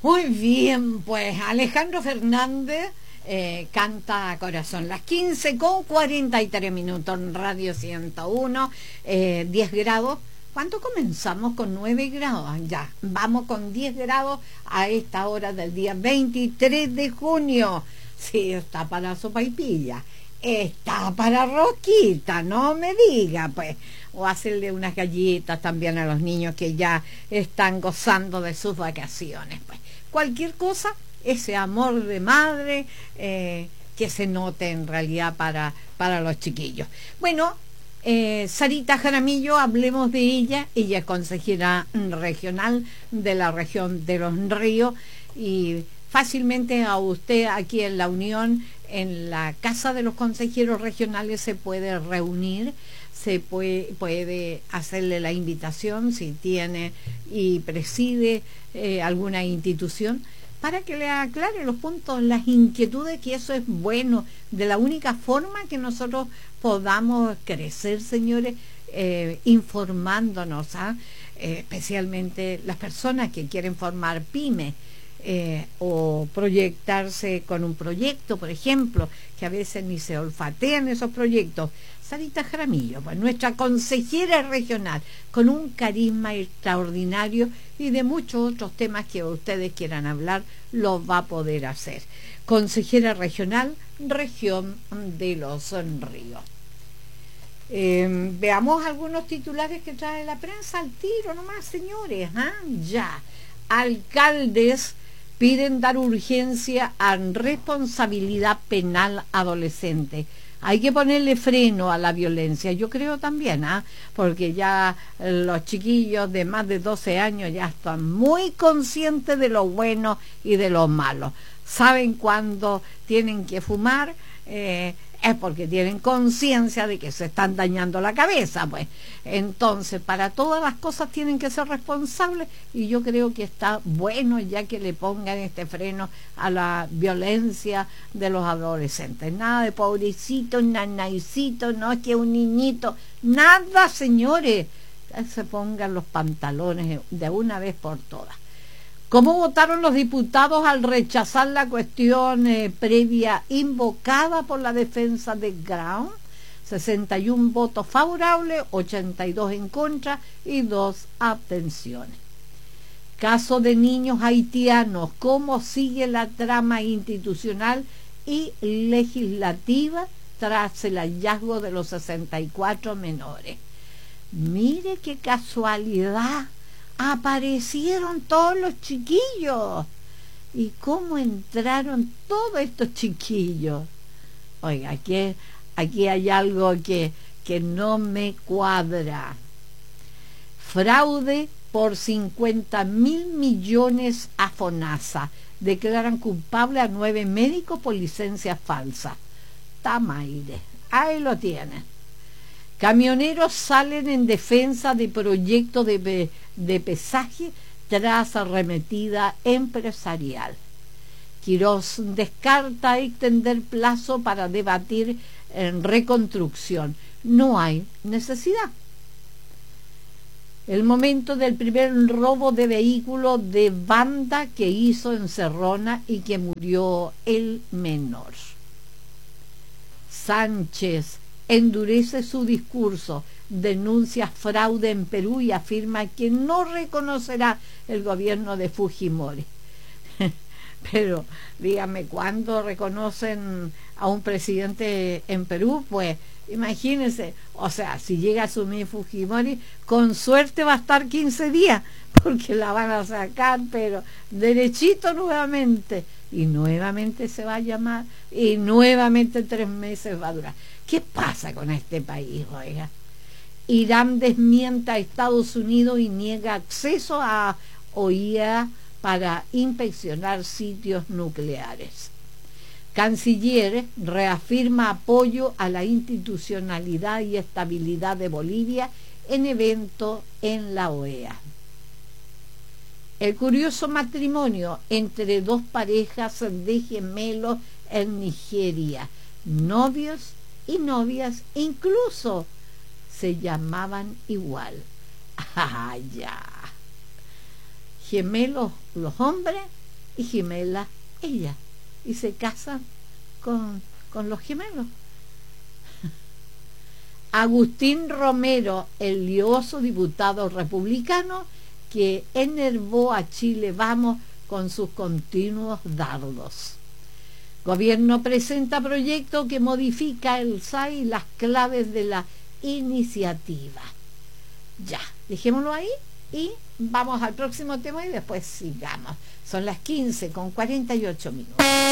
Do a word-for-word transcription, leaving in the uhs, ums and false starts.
Muy bien, pues Alejandro Fernández eh, canta Corazón. Las quince con cuarenta y tres minutos en Radio ciento uno, eh, diez grados. ¿Cuánto comenzamos? Con nueve grados. Ya, vamos con diez grados a esta hora del día veintitrés de junio. Sí, está para sopaipilla. Está para rosquita, no me diga, pues. O hacerle unas galletas también a los niños que ya están gozando de sus vacaciones, pues. Cualquier cosa, ese amor de madre eh, que se note en realidad para, para los chiquillos. Bueno, eh, Sarita Jaramillo, hablemos de ella. Ella es consejera regional de la región de Los Ríos y fácilmente a usted aquí en la Unión, en la Casa de los Consejeros Regionales, se puede reunir, se puede, puede hacerle la invitación si tiene y preside eh, alguna institución para que le aclare los puntos, las inquietudes, que eso es bueno, de la única forma que nosotros podamos crecer, señores, eh, informándonos, ¿ah? eh, especialmente las personas que quieren formar pymes. Eh, o proyectarse con un proyecto, por ejemplo, que a veces ni se olfatean esos proyectos. Sarita Jaramillo, pues, nuestra consejera regional, con un carisma extraordinario y de muchos otros temas que ustedes quieran hablar, los va a poder hacer. Consejera regional, región de Los Ríos. Eh, veamos algunos titulares que trae la prensa al tiro nomás, señores. ¿Ah? Ya. Alcaldes piden dar urgencia a responsabilidad penal adolescente. Hay que ponerle freno a la violencia, yo creo también, ¿ah? Porque ya los chiquillos de más de doce años ya están muy conscientes de lo bueno y de lo malo. Saben cuándo tienen que fumar, eh, es porque tienen conciencia de que se están dañando la cabeza, pues. Entonces, para todas las cosas tienen que ser responsables y yo creo que está bueno ya que le pongan este freno a la violencia de los adolescentes. Nada de pobrecitos, nanaicitos, no es que un niñito, nada, señores. Se pongan los pantalones de una vez por todas. ¿Cómo votaron los diputados al rechazar la cuestión eh, previa invocada por la defensa de Grau? sesenta y uno votos favorables, ochenta y dos en contra y dos abstenciones. Caso de niños haitianos, ¿cómo sigue la trama institucional y legislativa tras el hallazgo de los sesenta y cuatro menores? Mire qué casualidad. Aparecieron todos los chiquillos. ¿Y cómo entraron todos estos chiquillos? Oiga, aquí, aquí hay algo que, que no me cuadra. Fraude por cincuenta mil millones a FONASA. Declaran culpable a nueve médicos por licencia falsa. Tamaire. Ahí lo tienen. Camioneros salen en defensa de proyecto de, de pesaje tras arremetida empresarial. Quirós descarta extender plazo para debatir en reconstrucción. No hay necesidad. El momento del primer robo de vehículo de banda que hizo en Cerrona y que murió el menor. Sánchez endurece su discurso, denuncia fraude en Perú y afirma que no reconocerá el gobierno de Fujimori. Pero dígame, ¿cuándo reconocen a un presidente en Perú? Pues imagínense, o sea, si llega a asumir Fujimori, con suerte va a estar quince días, porque la van a sacar, pero derechito nuevamente, y nuevamente se va a llamar, y nuevamente tres meses va a durar. ¿Qué pasa con este país, oiga? Irán desmienta a Estados Unidos y niega acceso a O I A E para inspeccionar sitios nucleares. Canciller reafirma apoyo a la institucionalidad y estabilidad de Bolivia en evento en la O E A. El curioso matrimonio entre dos parejas de gemelos en Nigeria, novios y novias, incluso se llamaban igual. Ah, ya. Gemelos los hombres y gemela ella, y se casan con, con los gemelos. Agustín Romero, el lioso diputado republicano que enervó a Chile Vamos con sus continuos dardos. Gobierno presenta proyecto que modifica el S A I y las claves de la iniciativa. Ya, dejémoslo ahí y vamos al próximo tema y después sigamos. Son las quince con cuarenta y ocho minutos.